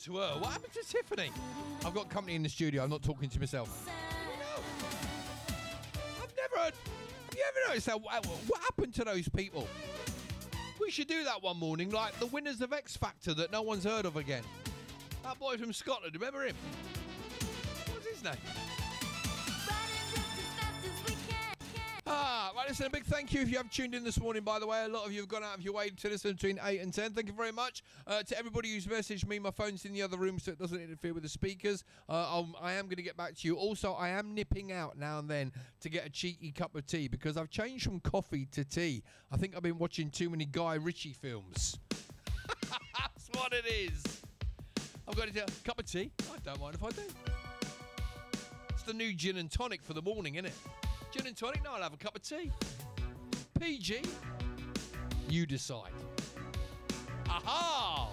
to her? What happened to Tiffany? I've got company in the studio. I'm not talking to myself. No. I've never heard. Have you ever noticed that? What happened to those people? We should do that one morning, like the winners of X Factor that no one's heard of again. That boy from Scotland, remember him? What's his name? Right, listen, a big thank you if you have tuned in this morning, by the way. A lot of you have gone out of your way to listen between 8 and 10. Thank you very much. To everybody who's messaged me, my phone's in the other room so it doesn't interfere with the speakers. I am going to get back to you. Also, I am nipping out now and then to get a cheeky cup of tea because I've changed from coffee to tea. I think I've been watching too many Guy Ritchie films. That's what it is. I've got a cup of tea. I don't mind if I do. It's the new gin and tonic for the morning, isn't it? Gin and tonic? No, I'll have a cup of tea. PG? You decide. Aha!